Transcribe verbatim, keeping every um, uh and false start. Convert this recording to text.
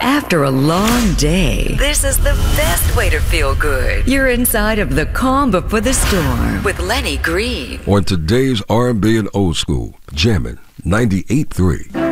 After a long day, this is the best way to feel good. You're inside of the calm before the storm with Lenny Green. On today's R and B and Old School, jamming ninety-eight point three.